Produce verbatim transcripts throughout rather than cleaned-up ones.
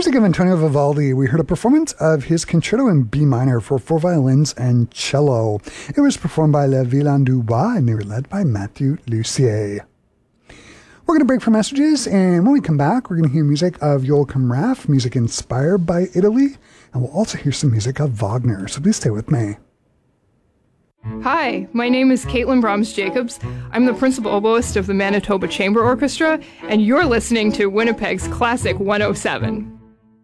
music of Antonio Vivaldi, we heard a performance of his concerto in B minor for four violins and cello. It was performed by Le Villain du Bois, and they were led by Matthew Lussier. We're going to break for messages, and when we come back, we're going to hear music of Joachim Raff, music inspired by Italy, and we'll also hear some music of Wagner, so please stay with me. Hi, my name is Caitlin Brahms-Jacobs. I'm the principal oboist of the Manitoba Chamber Orchestra, and you're listening to Winnipeg's Classic one oh seven.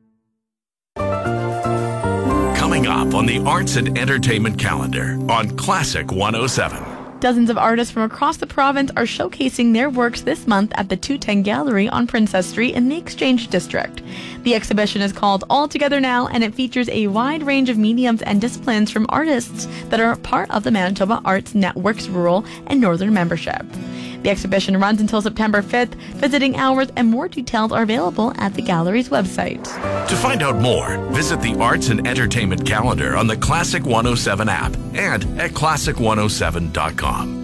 Coming up on the Arts and Entertainment calendar on Classic one oh seven. Dozens of artists from across the province are showcasing their works this month at the two ten Gallery on Princess Street in the Exchange District. The exhibition is called All Together Now, and it features a wide range of mediums and disciplines from artists that are part of the Manitoba Arts Network's rural and northern membership. The exhibition runs until September fifth. Visiting hours and more details are available at the gallery's website. To find out more, visit the Arts and Entertainment calendar on the Classic one oh seven app and at classic one oh seven dot com.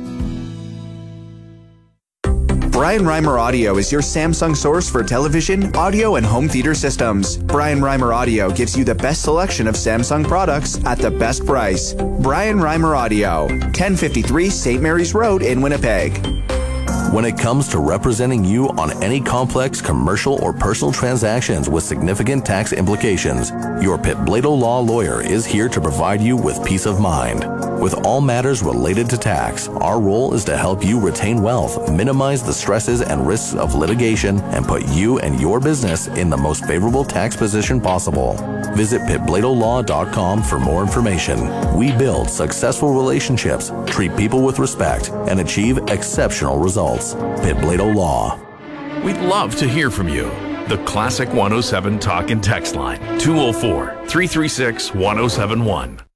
Brian Reimer Audio is your Samsung source for television, audio, and home theater systems. Brian Reimer Audio gives you the best selection of Samsung products at the best price. Brian Reimer Audio, ten fifty-three Saint Mary's Road in Winnipeg. When it comes to representing you on any complex commercial or personal transactions with significant tax implications, your Pitt Blado Law lawyer is here to provide you with peace of mind. With all matters related to tax, our role is to help you retain wealth, minimize the stresses and risks of litigation, and put you and your business in the most favorable tax position possible. Visit pitt blado law dot com for more information. We build successful relationships, treat people with respect, and achieve exceptional results. Pitt Blado Law. We'd love to hear from you. The Classic one oh seven Talk and Text line, two oh four, three three six, one oh seven one.